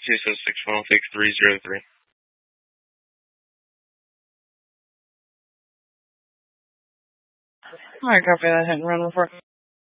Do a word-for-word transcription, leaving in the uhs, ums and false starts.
two seven six one six three zero three. Alright, copy that. Hit and run report.